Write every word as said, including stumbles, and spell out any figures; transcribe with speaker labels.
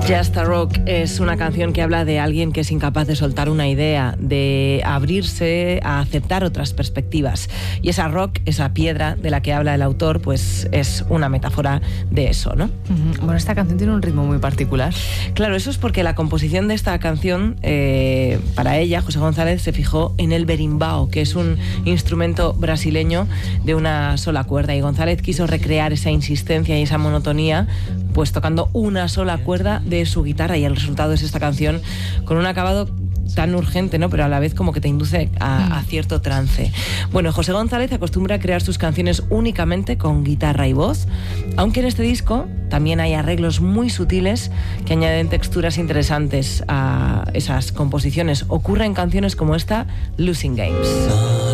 Speaker 1: Just a Rock es una canción que habla de alguien que es incapaz de soltar una idea, de abrirse a aceptar otras perspectivas. Y esa rock, esa piedra de la que habla el autor, pues es una metáfora de eso, ¿no?
Speaker 2: Uh-huh. Bueno, esta canción tiene un ritmo muy particular.
Speaker 1: Claro, eso es porque la composición de esta canción, eh, para ella, José González se fijó en el berimbau, que es un instrumento brasileño de una sola cuerda. Y González quiso recrear esa insistencia y esa monotonía, pues tocando una sola cuerda de su guitarra, y el resultado es esta canción con un acabado tan urgente, ¿no? Pero a la vez como que te induce a, a cierto trance. Bueno, José González acostumbra a crear sus canciones únicamente con guitarra y voz, aunque en este disco también hay arreglos muy sutiles que añaden texturas interesantes a esas composiciones. Ocurre en canciones como esta, Losing Games.